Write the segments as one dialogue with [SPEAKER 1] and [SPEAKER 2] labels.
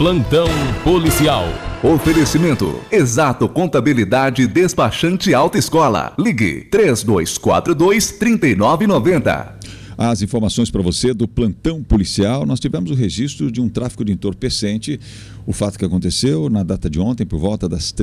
[SPEAKER 1] Plantão policial.
[SPEAKER 2] Oferecimento: Exato Contabilidade Despachante Autoescola. Ligue 3242-3990.
[SPEAKER 3] As informações para você do plantão policial. Nós tivemos o registro de um tráfico de entorpecente. O fato que aconteceu na data de ontem, por volta das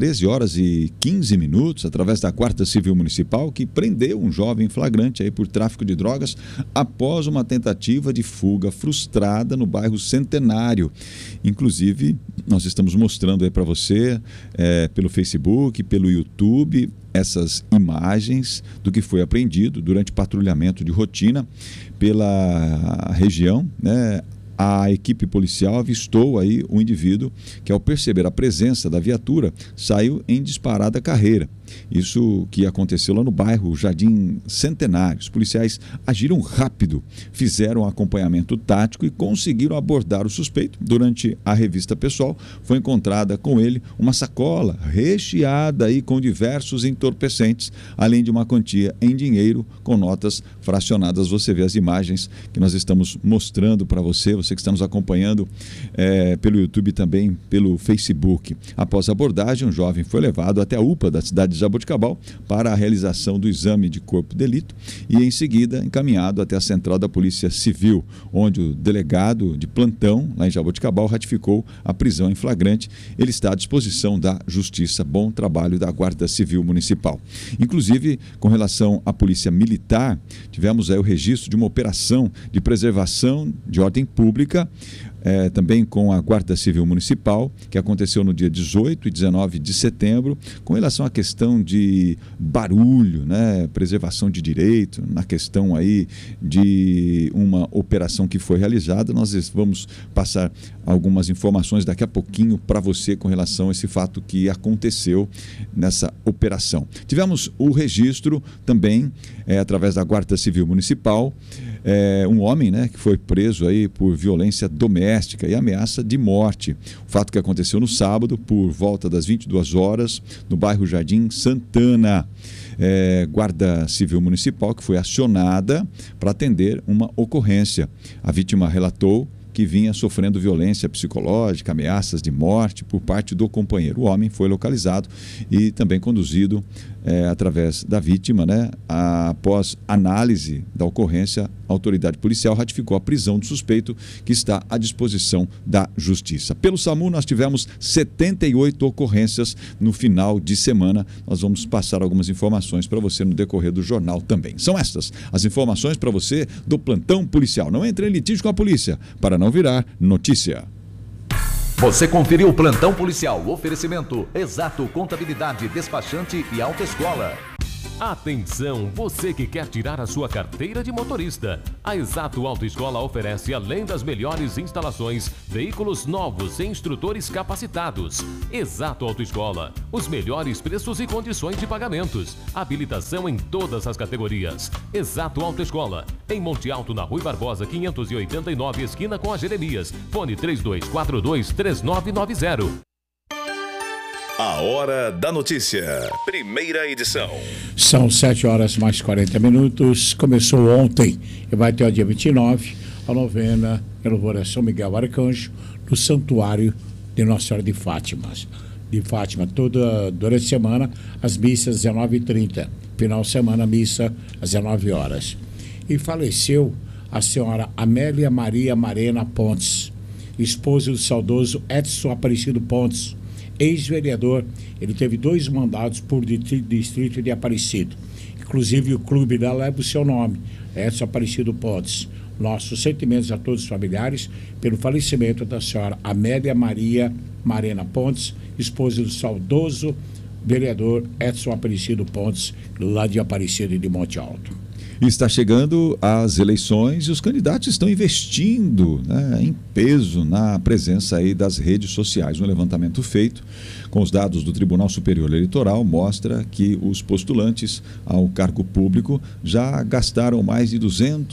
[SPEAKER 3] 13h15, através da Guarda Civil Municipal, que prendeu um jovem flagrante aí por tráfico de drogas após uma tentativa de fuga frustrada no bairro Centenário. Inclusive, nós estamos mostrando aí para você, pelo Facebook, pelo YouTube, essas imagens do que foi apreendido durante patrulhamento de rotina pela região, né? A equipe policial avistou aí um indivíduo que, ao perceber a presença da viatura, saiu em disparada carreira. Isso que aconteceu lá no bairro Jardim Centenário. Os policiais agiram rápido, fizeram um acompanhamento tático e conseguiram abordar o suspeito. Durante a revista pessoal, foi encontrada com ele uma sacola recheada aí com diversos entorpecentes, além de uma quantia em dinheiro com notas fracionadas. Você vê as imagens que nós estamos mostrando para você, você que está nos acompanhando pelo YouTube e também pelo Facebook. Após a abordagem, um jovem foi levado até a UPA da cidade de Jaboticabal para a realização do exame de corpo de delito e, em seguida, encaminhado até a central da Polícia Civil, onde o delegado de plantão, lá em Jaboticabal, ratificou a prisão em flagrante. Ele está à disposição da Justiça. Bom trabalho da Guarda Civil Municipal. Inclusive, com relação à Polícia Militar, tivemos aí o registro de uma operação de preservação de ordem pública, também com a Guarda Civil Municipal, que aconteceu no dia 18 e 19 de setembro, com relação à questão de barulho, né, preservação de direito, na questão aí de uma operação que foi realizada. Nós vamos passar algumas informações daqui a pouquinho para você com relação a esse fato que aconteceu nessa operação. Tivemos o registro também, através da Guarda Civil Municipal, um homem, né, que foi preso aí por violência doméstica e ameaça de morte. O fato que aconteceu no sábado, por volta das 22 horas, no bairro Jardim Santana. Guarda Civil Municipal que foi acionada para atender uma ocorrência. A vítima relatou que vinha sofrendo violência psicológica, ameaças de morte por parte do companheiro. O homem foi localizado e também conduzido através da vítima, né? Após análise da ocorrência, a autoridade policial ratificou a prisão do suspeito, que está à disposição da Justiça. Pelo SAMU, nós tivemos 78 ocorrências no final de semana. Nós vamos passar algumas informações para você no decorrer do jornal também. São estas as informações para você do plantão policial. Não entre em litígio com a polícia, para não virar notícia.
[SPEAKER 2] Você conferiu o Plantão Policial. Oferecimento: Exato Contabilidade Despachante e Autoescola.
[SPEAKER 1] Atenção, você que quer tirar a sua carteira de motorista. A Exato Autoescola oferece, além das melhores instalações, veículos novos e instrutores capacitados. Exato Autoescola, os melhores preços e condições de pagamentos. Habilitação em todas as categorias. Exato Autoescola, em Monte Alto, na Rui Barbosa, 589, esquina com a Jeremias. Fone 3242-3990.
[SPEAKER 4] A Hora da Notícia, primeira edição.
[SPEAKER 5] São 7h mais 40. Começou ontem e vai até o dia 29 a novena em louvor a São Miguel Arcanjo, no Santuário de Nossa Senhora de Fátima. Durante a semana, as missas às 19h30. Final de semana, missa às 19h. E faleceu a senhora Amélia Maria Marena Pontes, esposa do saudoso Edson Aparecido Pontes, ex-vereador. Ele teve 2 mandatos por distrito de Aparecido. Inclusive, o clube dela leva o seu nome, Edson Aparecido Pontes. Nossos sentimentos a todos os familiares pelo falecimento da senhora Amélia Maria Marena Pontes, esposa do saudoso vereador Edson Aparecido Pontes, lá de Aparecido e de Monte Alto.
[SPEAKER 3] Está chegando as eleições e os candidatos estão investindo, né, em peso na presença aí das redes sociais. Um levantamento feito com os dados do Tribunal Superior Eleitoral mostra que os postulantes ao cargo público já gastaram mais de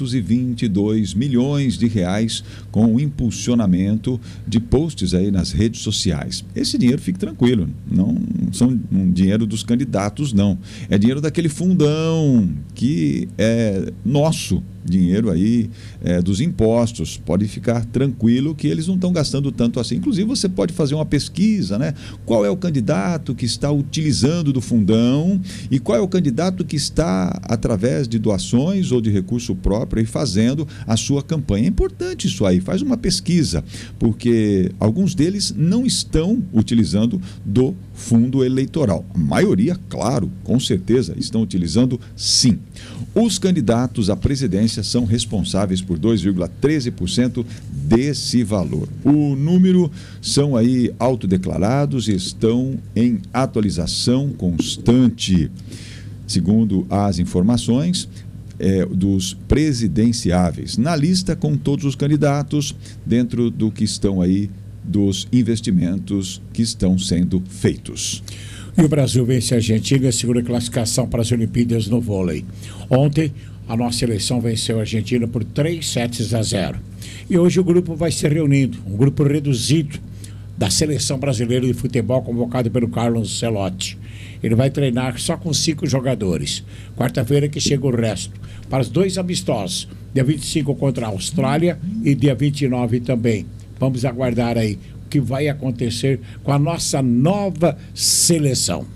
[SPEAKER 3] 222 milhões de reais com o impulsionamento de posts aí nas redes sociais. Esse dinheiro, fique tranquilo, não são um dinheiro dos candidatos, não. É dinheiro daquele fundão que é nosso dinheiro aí dos impostos. Pode ficar tranquilo que eles não estão gastando tanto assim. Inclusive, você pode fazer uma pesquisa, né? Qual é o candidato que está utilizando do fundão e qual é o candidato que está, através de doações ou de recurso próprio, aí, fazendo a sua campanha. É importante isso aí, faz uma pesquisa, porque alguns deles não estão utilizando do fundo eleitoral. A maioria, claro, com certeza, estão utilizando sim. Os candidatos à presidência são responsáveis por 2,13% desse valor. O número são aí autodeclarados e estão em atualização constante. Segundo as informações dos presidenciáveis, na lista com todos os candidatos, dentro do que estão aí dos investimentos que estão sendo feitos.
[SPEAKER 5] E o Brasil vence a Argentina, segura classificação para as Olimpíadas no vôlei. Ontem, a nossa seleção venceu a Argentina por 3-0. E hoje o grupo vai se reunindo, um grupo reduzido da Seleção Brasileira de Futebol, convocado pelo Carlos Ancelotti. Ele vai treinar só com 5 jogadores. Quarta-feira que chega o resto. Para os 2 amistosos, dia 25 contra a Austrália e dia 29 também. Vamos aguardar aí o que vai acontecer com a nossa nova seleção.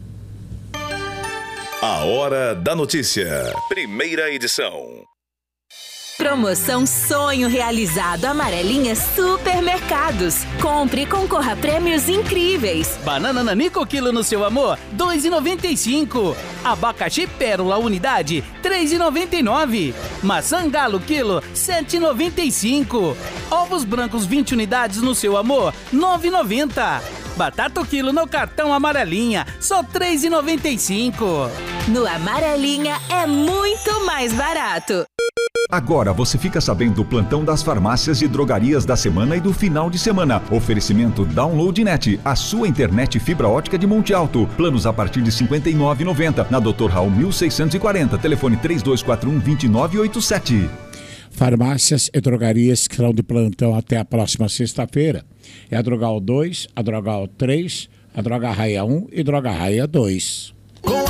[SPEAKER 4] A Hora da Notícia. Primeira edição.
[SPEAKER 6] Promoção Sonho Realizado Amarelinha Supermercados. Compre e concorra a prêmios incríveis.
[SPEAKER 7] Banana Nanico quilo no seu amor, R$ 2,95. Abacaxi Pérola unidade, R$ 3,99. Maçã Galo quilo, R$ 7,95. Ovos brancos 20 unidades no seu amor, R$ 9,90. Batata quilo no cartão Amarelinha, só R$ 3,95.
[SPEAKER 6] No Amarelinha é muito mais barato.
[SPEAKER 2] Agora você fica sabendo do plantão das farmácias e drogarias da semana e do final de semana. Oferecimento Download Net, a sua internet fibra ótica de Monte Alto. Planos a partir de R$ 59,90. Na Dr. Raul 1640, telefone 3241-2987.
[SPEAKER 5] Farmácias e drogarias que serão de plantão até a próxima sexta-feira. É a Drogal 2, a Drogal 3, a Droga Raia 1 e Droga Raia 2.